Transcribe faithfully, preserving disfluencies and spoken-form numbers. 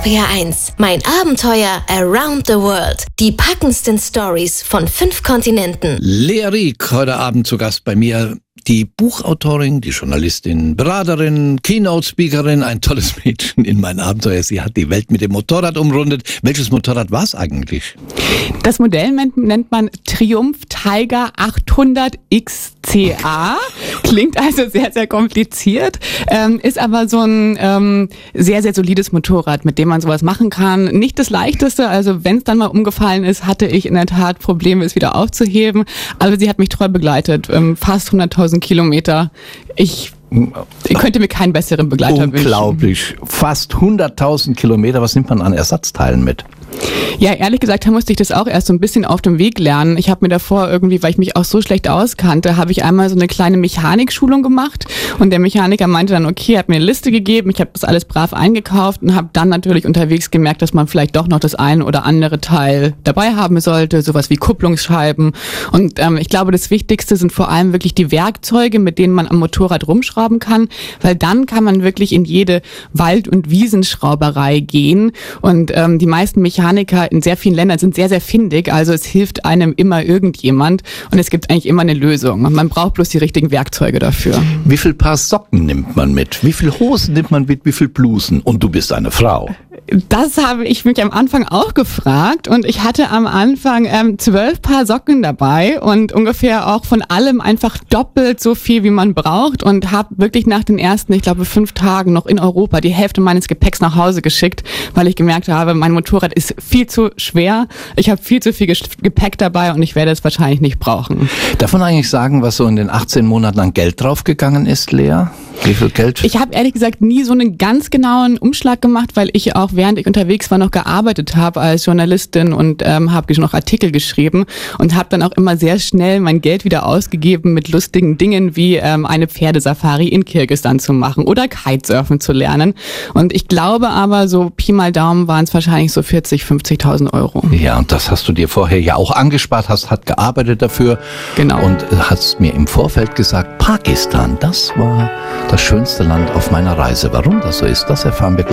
R P R eins. Mein Abenteuer around the world. Die packendsten Stories von fünf Kontinenten. Lea Rieck, heute Abend zu Gast bei mir. Die Buchautorin, die Journalistin, Beraterin, Keynote-Speakerin, ein tolles Mädchen in mein Abenteuer. Sie hat die Welt mit dem Motorrad umrundet. Welches Motorrad war es eigentlich? Das Modell nennt man Triumph Tiger achthundert X C A. Klingt also sehr, sehr kompliziert, ähm, ist aber so ein ähm, sehr, sehr solides Motorrad, mit dem man sowas machen kann. Nicht das leichteste, also wenn es dann mal umgefallen ist, hatte ich in der Tat Probleme, es wieder aufzuheben. Aber sie hat mich treu begleitet, ähm, fast hunderttausend Kilometer. Ich Ich könnte mir keinen besseren Begleiter wünschen. Unglaublich. Fast hunderttausend Kilometer. Was nimmt man an Ersatzteilen mit? Ja, ehrlich gesagt, da musste ich das auch erst so ein bisschen auf dem Weg lernen. Ich habe mir davor irgendwie, weil ich mich auch so schlecht auskannte, habe ich einmal so eine kleine Mechanikschulung gemacht und der Mechaniker meinte dann, okay, hat mir eine Liste gegeben, ich habe das alles brav eingekauft und habe dann natürlich unterwegs gemerkt, dass man vielleicht doch noch das eine oder andere Teil dabei haben sollte, sowas wie Kupplungsscheiben. Und ähm, ich glaube, das Wichtigste sind vor allem wirklich die Werkzeuge, mit denen man am Motorrad rumschrauben kann, weil dann kann man wirklich in jede Wald- und Wiesenschrauberei gehen und ähm, die meisten Mechaniker in sehr vielen Ländern sind sehr, sehr findig, also es hilft einem immer irgendjemand und es gibt eigentlich immer eine Lösung. Man braucht bloß die richtigen Werkzeuge dafür. Wie viel Paar Socken nimmt man mit? Wie viel Hosen nimmt man mit? Wie viel Blusen? Und du bist eine Frau. Das habe ich mich am Anfang auch gefragt und ich hatte am Anfang ähm, zwölf Paar Socken dabei und ungefähr auch von allem einfach doppelt so viel, wie man braucht und habe wirklich nach den ersten, ich glaube, fünf Tagen noch in Europa die Hälfte meines Gepäcks nach Hause geschickt, weil ich gemerkt habe, mein Motorrad ist viel zu schwer, ich habe viel zu viel Gepäck dabei und ich werde es wahrscheinlich nicht brauchen. Darf man eigentlich sagen, was so in den achtzehn Monaten an Geld draufgegangen ist, Lea? Wie viel Geld? Ich habe ehrlich gesagt nie so einen ganz genauen Umschlag gemacht, weil ich auch während ich unterwegs war noch gearbeitet habe als Journalistin und ähm, habe noch Artikel geschrieben und habe dann auch immer sehr schnell mein Geld wieder ausgegeben mit lustigen Dingen wie ähm, eine Pferdesafari in Kirgisistan zu machen oder Kitesurfen zu lernen. Und ich glaube aber, so Pi mal Daumen waren es wahrscheinlich so vierzig, fünfzigtausend Euro. Ja, und das hast du dir vorher ja auch angespart, hast hat gearbeitet dafür. Genau. Und hast mir im Vorfeld gesagt, Pakistan, das war das schönste Land auf meiner Reise. Warum das so ist, das erfahren wir gleich.